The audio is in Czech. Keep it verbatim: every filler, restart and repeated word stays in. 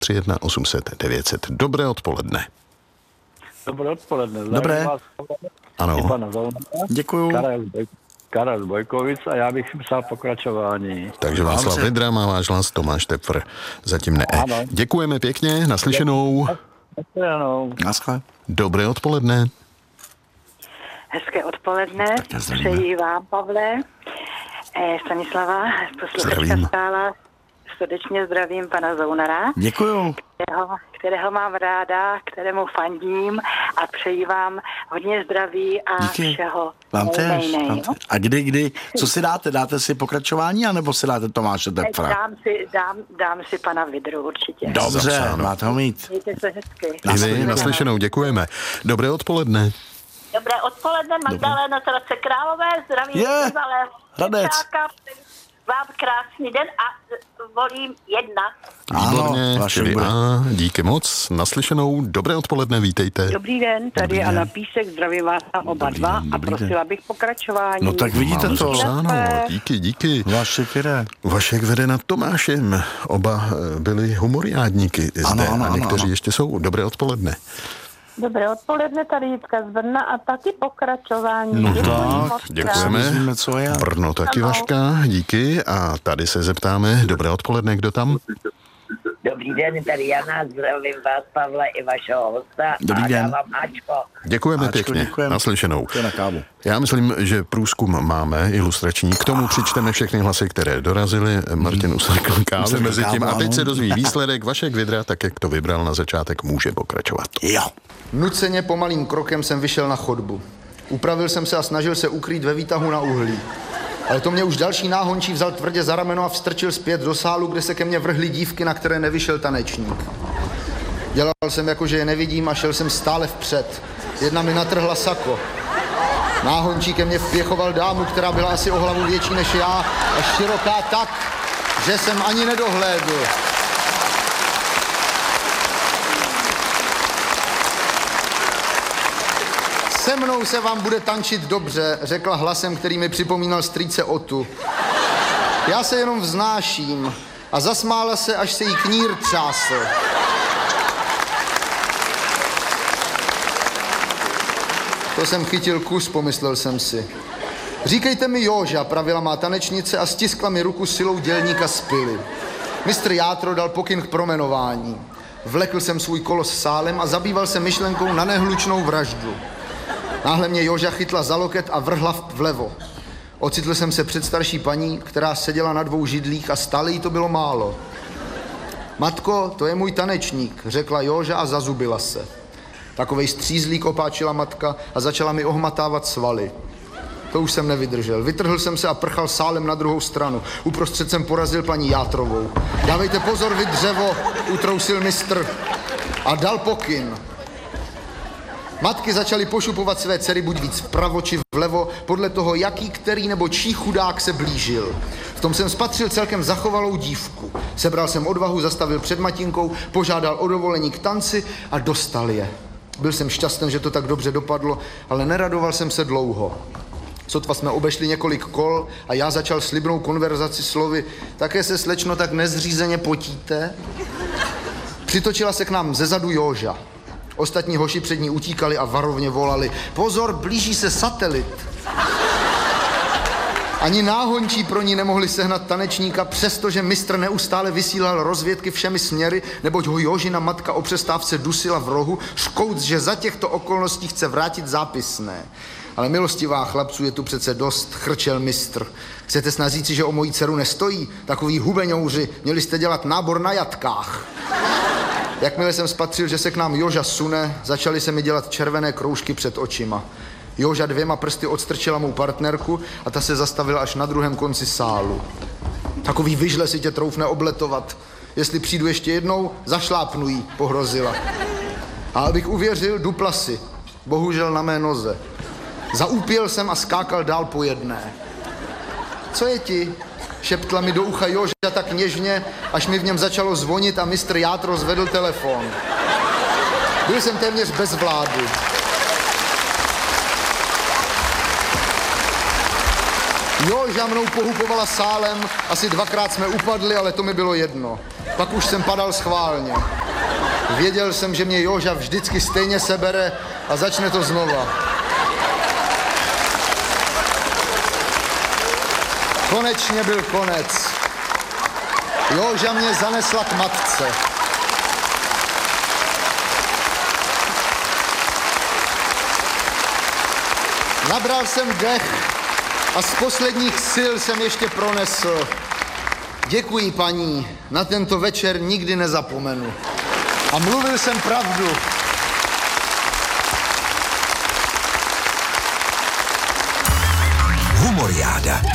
tři jedna osm set devět set. Dobré odpoledne. Dobré odpoledne. Dobré. Vás, Ano. pana Zauna, Děkuju. Karel, Karel Bojkovic a já bych psal pokračování. Takže Václav Dobře. Vidra má váš hlas, Tomáš Tepfr zatím ne. Ano. Děkujeme pěkně, naslyšenou. Ano. Naschle. Dobré odpoledne. Hezké odpoledne, Tak já zdravíme. přeji vám, Pavle, eh, Stanislava, posluchačka Zdravím. stála, srdečně zdravím pana Zounara, Děkuju. kterého, kterého mám ráda, kterému fandím a přeji vám hodně zdraví a Díky. všeho Vám nej, též. nej, nej, vám no. též. A kdy, kdy, co si dáte? Dáte si pokračování, anebo si dáte Tomáše Tepfra? Dám si, dám, dám si pana Vidru určitě. Dobře, Zapsáno. máte ho mít. Mějte se hezky. I vy, Naslyšenou. naslyšenou, děkujeme. Dobré odpoledne. Dobré odpoledne, Magdalena z Hradce Králové, zdravím Je, z malého Hradec. Šepčáka, přeji vám krásný den a e, volím jedna. Výborně, vaše čili bude. A, díky moc, naslyšenou. Dobré odpoledne, vítejte. Dobrý den, tady Dobrý je den. Anna Písek, zdravím vás tam oba Dobrý dva den, a dobrý prosila bych pokračování. No tak vidíte Máme to. zapsáno, díky, díky. Vašek jede. Vašek vede nad Tomášem. Oba eh, byli humoriádníky zde Ano, ano, a ano, někteří ano. ještě jsou. Dobré odpoledne. Dobré odpoledne, tady Jitka z Brna a taky pokračování. No Děkuji tak, moc Děkujeme. krát. Víme, co je. Brno taky, Ano. Vaška, díky. A tady se zeptáme, dobré odpoledne, kdo tam? Dobrý den, tady Jana, zdravím vás, Pavle, i vašeho hosta. Dobrý a den. dávám Ačko. Děkujeme Ačko, pěkně, děkujeme. naslyšenou. To je na kávu. Já myslím, že průzkum máme ilustrační. K tomu přičteme všechny hlasy, které dorazily. Martin uslechl kávu Uslechl mezi tím. kávu, A teď ano. se dozví výsledek. Vašek Vidra, tak jak to vybral na začátek, může pokračovat. Jo. Nuceně pomalým krokem jsem vyšel na chodbu. Upravil jsem se a snažil se ukrýt ve výtahu na uhlí. Ale to mě už další náhončí vzal tvrdě za rameno a vstrčil zpět do sálu, kde se ke mně vrhly dívky, na které nevyšel tanečník. Dělal jsem jako, že je nevidím a šel jsem stále vpřed. Jedna mi natrhla sako. Náhončí ke mně vpěchoval dámu, která byla asi o hlavu větší než já a široká tak, že jsem ani nedohlédl. Se mnou se vám bude tančit dobře, řekla hlasem, který mi připomínal strýce Otu. Já se jenom vznáším a zasmála se, až se jí knír třásl. To jsem chytil kus, pomyslel jsem si. Říkejte mi Joža, pravila má tanečnice a stiskla mi ruku silou dělníka z pily. Mistr Játro dal pokyn k promenování. Vlekl jsem svůj kolos sálem a zabýval se myšlenkou na nehlučnou vraždu. Náhle mě Joža chytla za loket a vrhla vlevo. Ocitl jsem se před starší paní, která seděla na dvou židlích a stále jí to bylo málo. Matko, to je můj tanečník, řekla Joža a zazubila se. Takovej střízlík, opáčila matka a začala mi ohmatávat svaly. To už jsem nevydržel. Vytrhl jsem se a prchal sálem na druhou stranu. Uprostřed jsem porazil paní Játrovou. Dávejte pozor, vy dřevo, utrousil mistr a dal pokyn. Matky začaly pošupovat své dcery buď víc vpravo či vlevo, podle toho, jaký, který nebo čí chudák se blížil. V tom jsem spatřil celkem zachovalou dívku. Sebral jsem odvahu, zastavil před matinkou, požádal o dovolení k tanci a dostal je. Byl jsem šťastný, že to tak dobře dopadlo, ale neradoval jsem se dlouho. Sotva jsme obešli několik kol a já začal slibnou konverzaci slovy: také se, slečno, tak nezřízeně potíte? Přitočila se k nám zezadu Joža. Ostatní hoši před ní utíkali a varovně volali: pozor, blíží se satelit. Ani náhončí pro ní nemohli sehnat tanečníka, přestože mistr neustále vysílal rozvědky všemi směry, neboť ho Jožina matka o přestávce dusila v rohu, škouc, že za těchto okolností chce vrátit zápisné. Ale milostivá chlapců, je tu přece dost, chrčel mistr. Chcete snad říci, že o mojí dceru nestojí? Takový hubeňouři, měli jste dělat nábor na jatkách. Jakmile jsem spatřil, že se k nám Joža sune, začaly se mi dělat červené kroužky před očima. Joža dvěma prsty odstrčila mou partnerku a ta se zastavila až na druhém konci sálu. Takový vyžle si tě troufne obletovat. Jestli přijdu ještě jednou, zašlápnu jí, pohrozila. A abych uvěřil, dupla si. Bohužel na mé noze. Zaúpěl jsem a skákal dál po jedné. Co je ti? Šeptla mi do ucha Joža tak něžně, až mi v něm začalo zvonit a mistr Játro zvedl telefon. Byl jsem téměř bez vlády. Joža mnou pohupovala sálem, asi dvakrát jsme upadli, ale to mi bylo jedno. Pak už jsem padal schválně. Věděl jsem, že mě Joža vždycky stejně sebere a začne to znova. Konečně byl konec. Joža mě zanesla k matce. Nabral jsem dech a z posledních sil jsem ještě pronesl. Děkuji, paní, na tento večer nikdy nezapomenu. A mluvil jsem pravdu. Humoriáda.